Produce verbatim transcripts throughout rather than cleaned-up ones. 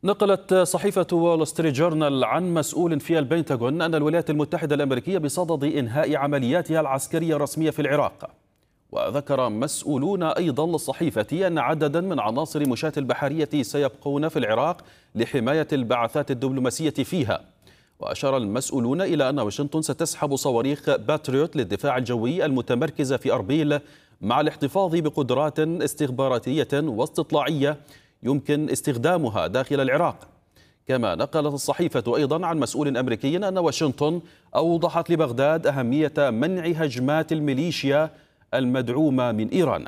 نقلت صحيفة وول ستريت جورنال عن مسؤول في البنتاغون أن الولايات المتحدة الأمريكية بصدد إنهاء عملياتها العسكرية الرسمية في العراق. وذكر مسؤولون أيضا للصحيفة أن عددا من عناصر مشاة البحرية سيبقون في العراق لحماية البعثات الدبلوماسية فيها. وأشار المسؤولون إلى أن واشنطن ستسحب صواريخ باتريوت للدفاع الجوي المتمركزة في أربيل مع الاحتفاظ بقدرات استخباراتية واستطلاعية يمكن استخدامها داخل العراق. كما نقلت الصحيفة أيضا عن مسؤول أمريكي أن واشنطن أوضحت لبغداد أهمية منع هجمات الميليشيا المدعومة من إيران.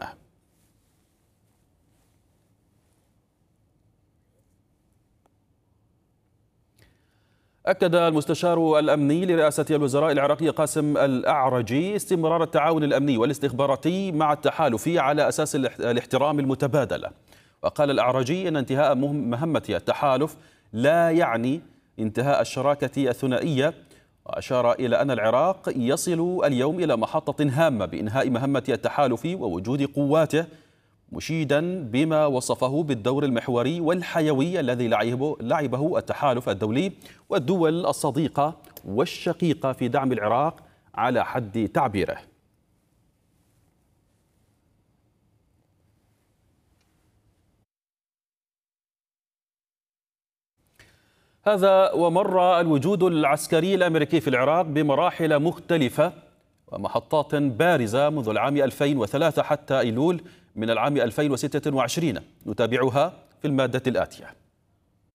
أكد المستشار الأمني لرئاسة الوزراء العراقي قاسم الأعرجي استمرار التعاون الأمني والاستخباراتي مع التحالف على أساس الاحترام المتبادل. وقال الأعرجي أن انتهاء مهمة التحالف لا يعني انتهاء الشراكة الثنائية. وأشار إلى أن العراق يصل اليوم إلى محطة هامة بإنهاء مهمة التحالف ووجود قواته، مشيدا بما وصفه بالدور المحوري والحيوي الذي لعبه التحالف الدولي والدول الصديقة والشقيقة في دعم العراق على حد تعبيره. هذا ومر الوجود العسكري الأمريكي في العراق بمراحل مختلفة ومحطات بارزة منذ العام ألفين وثلاثة حتى أيلول من العام ألفين وستة وعشرين، نتابعها في المادة الآتية.